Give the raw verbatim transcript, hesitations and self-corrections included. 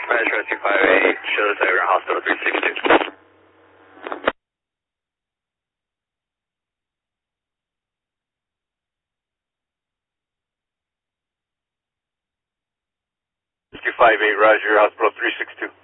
Metro two five eight, shows over Hospital three six two. two five eight, Roger, Hospital three six two.